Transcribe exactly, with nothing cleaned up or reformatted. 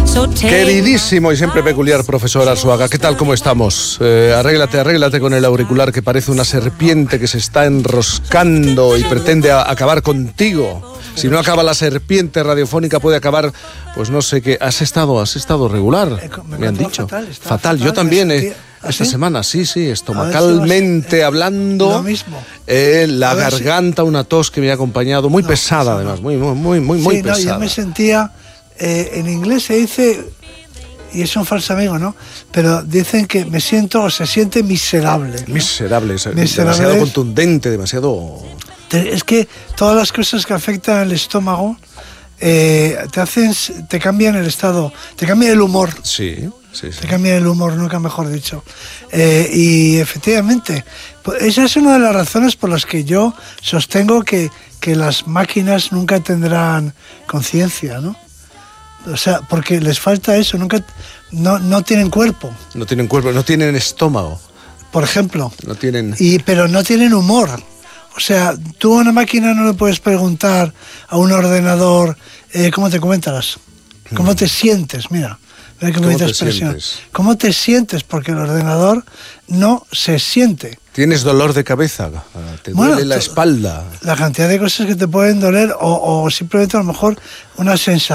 Queridísimo y siempre peculiar profesor Arzuaga, ¿qué tal? ¿Cómo estamos? Eh, arréglate, arréglate con el auricular que parece una serpiente que se está enroscando y pretende a, acabar contigo. Si no acaba la serpiente radiofónica puede acabar, pues no sé qué. ¿Has estado, has estado regular? Me, me han dicho. Fatal, fatal. fatal. Yo también, eh, esta ¿sí? semana, sí, sí, estomacalmente eh, hablando. Lo mismo. Eh, la garganta, si... una tos que me ha acompañado, muy no, pesada además, no. muy, muy, muy, muy, sí, muy no, pesada. Yo me sentía, eh, en inglés se dice, y es un falso amigo, ¿no? Pero dicen que me siento, o se siente miserable. ¿no? Miserable, miserable, demasiado contundente, demasiado... Es que todas las cosas que afectan al estómago eh, te hacen, te cambian el estado, te cambian el humor. Sí, sí, sí. Te cambian el humor, nunca mejor dicho. Eh, y efectivamente, esa es una de las razones por las que yo sostengo que, que las máquinas nunca tendrán conciencia, ¿no? O sea, porque les falta eso, nunca, no, no tienen cuerpo. No tienen cuerpo, no tienen estómago. Por ejemplo. No tienen... Y, pero no tienen humor. O sea, tú a una máquina no le puedes preguntar a un ordenador eh, ¿cómo te comentas? ¿Cómo te sientes? Mira, mira qué bonita expresión. ¿Cómo te sientes? Porque el ordenador no se siente. ¿Tienes dolor de cabeza? ¿Te duele bueno, la espalda? La cantidad de cosas que te pueden doler o, o simplemente a lo mejor una sensación.